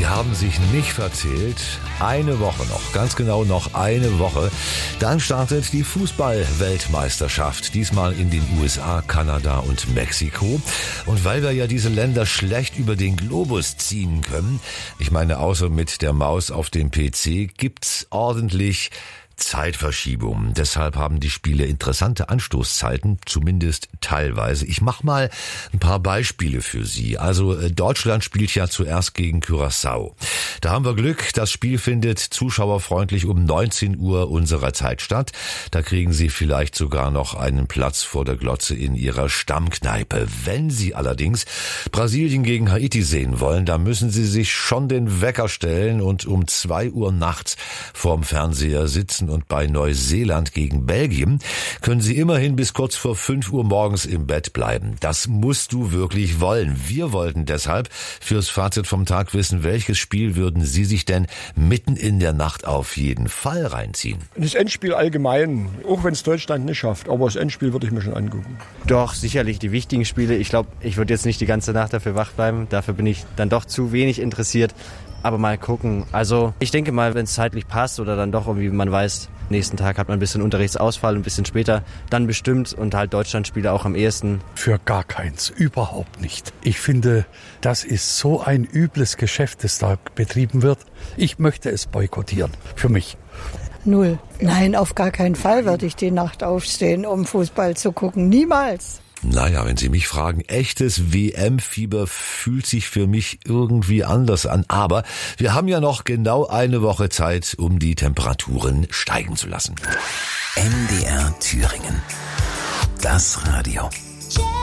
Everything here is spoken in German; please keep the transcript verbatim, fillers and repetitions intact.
Sie haben sich nicht verzählt. Eine Woche noch, ganz genau noch eine Woche. Dann startet die Fußball-Weltmeisterschaft. Diesmal in den U S A, Kanada und Mexiko. Und weil wir ja diese Länder schlecht über den Globus ziehen können, ich meine außer mit der Maus auf dem P C, gibt's ordentlich Zeitverschiebung. Deshalb haben die Spiele interessante Anstoßzeiten, zumindest teilweise. Ich mache mal ein paar Beispiele für Sie. Also Deutschland spielt ja zuerst gegen Curaçao. Da haben wir Glück, das Spiel findet zuschauerfreundlich um neunzehn Uhr unserer Zeit statt. Da kriegen Sie vielleicht sogar noch einen Platz vor der Glotze in Ihrer Stammkneipe. Wenn Sie allerdings Brasilien gegen Haiti sehen wollen, dann müssen Sie sich schon den Wecker stellen und um zwei Uhr nachts vorm Fernseher sitzen. Und bei Neuseeland gegen Belgien können Sie immerhin bis kurz vor fünf Uhr morgens im Bett bleiben. Das musst du wirklich wollen. Wir wollten deshalb fürs Fazit vom Tag wissen, welches Spiel würden Sie sich denn mitten in der Nacht auf jeden Fall reinziehen? Das Endspiel allgemein, auch wenn es Deutschland nicht schafft. Aber das Endspiel würde ich mir schon angucken. Doch, sicherlich die wichtigen Spiele. Ich glaube, ich würde jetzt nicht die ganze Nacht dafür wach bleiben. Dafür bin ich dann doch zu wenig interessiert. Aber mal gucken. Also ich denke mal, wenn es zeitlich passt oder dann doch irgendwie, man weiß, nächsten Tag hat man ein bisschen Unterrichtsausfall, ein bisschen später, dann bestimmt und halt Deutschlandspiele auch am ehesten. Für gar keins, überhaupt nicht. Ich finde, das ist so ein übles Geschäft, das da betrieben wird. Ich möchte es boykottieren, für mich. Null. Nein, auf gar keinen Fall würde ich die Nacht aufstehen, um Fußball zu gucken. Niemals. Naja, wenn Sie mich fragen, echtes W M-Fieber fühlt sich für mich irgendwie anders an. Aber wir haben ja noch genau eine Woche Zeit, um die Temperaturen steigen zu lassen. M D R Thüringen. Das Radio.